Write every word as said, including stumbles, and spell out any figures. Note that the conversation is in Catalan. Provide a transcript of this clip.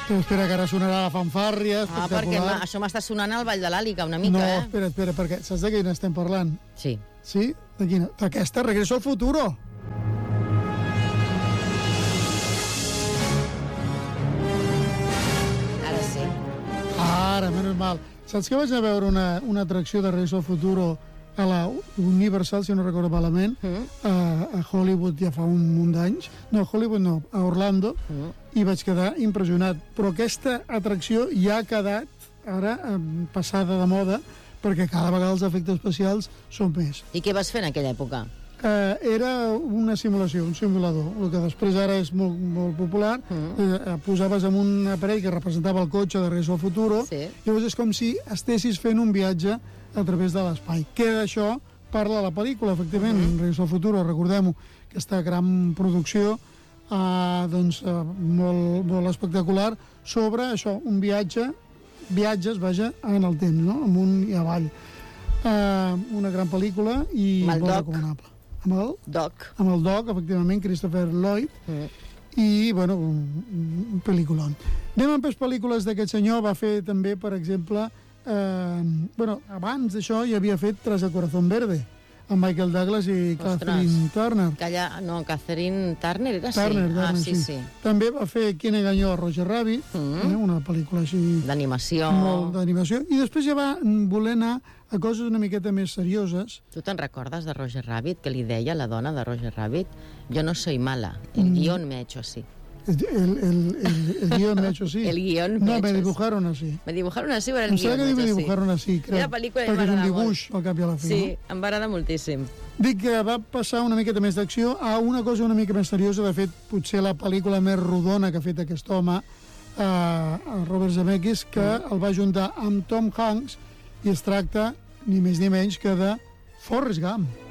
Però espera, que ara sonarà la fanfàrria Ah, espectacular. perquè això m'està sonant al Vall de l'Àliga una mica, no, eh? No, espera, espera, perquè saps de quina estem parlant? Sí. Sí? De quina? D'aquesta, Regreso al Futuro. Ara sí. Ara, menys mal. Saps que vaig anar a veure una, una atracció de Regreso al Futuro a la Universal, si no recordo malament, Mm. a, a Hollywood ja fa un munt d'anys. No, a Hollywood no, a Orlando, Mm. i vaig quedar impressionat. Però aquesta atracció ja ha quedat ara eh, passada de moda, perquè cada vegada els efectes especials són més. I què vas fer en aquella època? Eh, era una simulació, un simulador, el que després ara és molt, molt popular. Mm. Eh, posaves en un aparell que representava el cotxe de Regreso al Futuro, Sí. llavors és com si estessis fent un viatge a través de l'espai. Que d'això parla la pel·lícula, efectivament, Mm-hmm. uh -huh. Regreso al Futuro, recordem-ho, aquesta gran producció eh, doncs, eh, molt, molt espectacular sobre això, un viatge, viatges, vaja, en el temps, no? Amunt i avall. Eh, una gran pel·lícula i Amb el molt Doc. recomanable. Amb el, Doc. amb el Doc, efectivament, Christopher Lloyd, Mm. i, bueno, un, un pel·lículon. Anem amb les pel·lícules d'aquest senyor. Va fer també, per exemple, eh, bueno, abans d'això ja havia fet Tras el corazón verde, amb Michael Douglas i Ostres. Kathleen Turner. Calla, no, Catherine Turner era Turner, sí. Ah, Turner, sí, sí. També va fer Quién engañó a Roger Rabbit, Mm. eh, una pel·lícula així D'animació. molt d'animació, i després ja va voler anar a coses una miqueta més serioses. Tu te'n recordes de Roger Rabbit, que li deia la dona de Roger Rabbit? Jo no soy mala, el Mm. guión me ha hecho así. El, el, el, el guión me ha hecho así. El guión me No, ha me hecho dibujaron así. Me dibujaron así o era el Em guión? sembla que diu me me ha hecho dibujaron así, crec. Era pel·lícula i perquè és un m'agradava dibuix, al cap i a la fi, Sí, no? em va agradar moltíssim. Dic que va passar una miqueta més d'acció a una cosa una mica més seriosa. De fet, potser la pel·lícula més rodona que ha fet aquest home, eh, Robert Zemeckis, que el va juntar amb Tom Hanks, i es tracta ni més ni menys que de Forrest Gump.